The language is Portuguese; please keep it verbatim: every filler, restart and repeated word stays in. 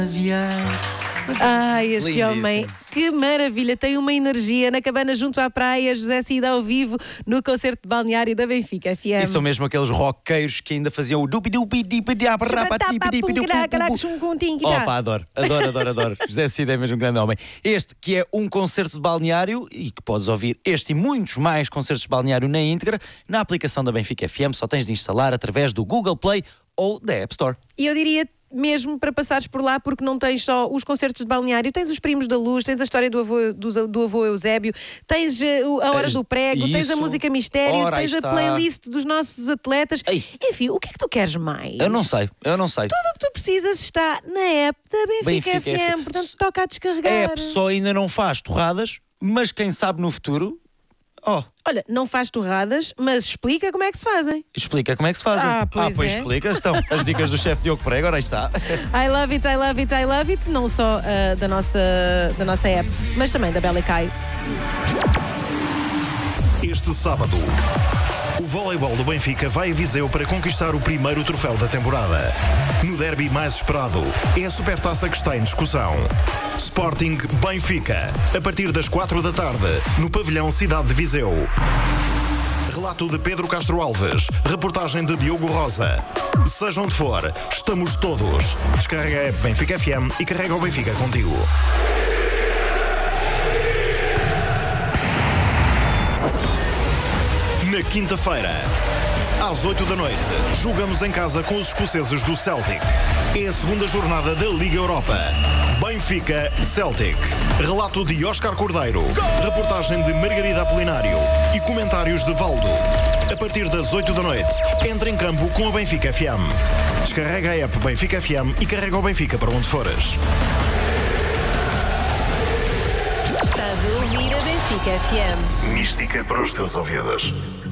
Ai, este Lindíssimo. homem, que maravilha, tem uma energia na cabana junto à praia. José Cid ao vivo no concerto de balneário da Benfica F M. E são mesmo aqueles roqueiros que ainda faziam o dubi dubi dibi diaba rapa dibi dibi dibi. Opa, adoro, adoro, adoro, adoro. José Cid é mesmo um grande homem. Este que é um concerto de balneário e que podes ouvir este e muitos mais concertos de balneário na íntegra na aplicação da Benfica F M. Só tens de instalar através do Google Play ou da App Store. E eu diria mesmo para passares por lá, porque não tens só os concertos de balneário, tens os Primos da Luz, tens a história do avô, do, do avô Eusébio, tens uh, a Hora Tens do Prego, tens a isso. música Mistério, Ora, aí tens a está. playlist dos nossos atletas. Ei. Enfim, o que é que tu queres mais? Eu não sei, eu não sei. Tudo o que tu precisas está na app da Benfica, Benfica F M, F M. portanto toca a descarregar. A app só ainda não faz torradas, mas quem sabe no futuro... Oh, Olha, não faz torradas, mas explica como é que se fazem. explica como é que se fazem. Ah, pois é. explica. Então, as dicas do chefe Diogo Pereira, agora aí está. I love it, I love it, I love it. Não só uh, da, nossa, da nossa app, mas também da Belicai. Este sábado, o voleibol do Benfica vai a Viseu para conquistar o primeiro troféu da temporada. No derby mais esperado, é a Supertaça que está em discussão. Sporting Benfica, a partir das quatro da tarde, no pavilhão Cidade de Viseu. Relato de Pedro Castro Alves, reportagem de Diogo Rosa. Seja onde for, estamos todos. Descarrega a app Benfica F M e carrega o Benfica contigo. Na quinta-feira, às oito da noite, jogamos em casa com os escoceses do Celtic. É a segunda jornada da Liga Europa. Benfica Celtic. Relato de Óscar Cordeiro, reportagem de Margarida Apolinário e comentários de Valdo. A partir das oito da noite, entra em campo com a Benfica F M. Descarrega a app Benfica F M e carrega o Benfica para onde fores. Estás a ouvir a Benfica F M. Mística para os teus ouvidos.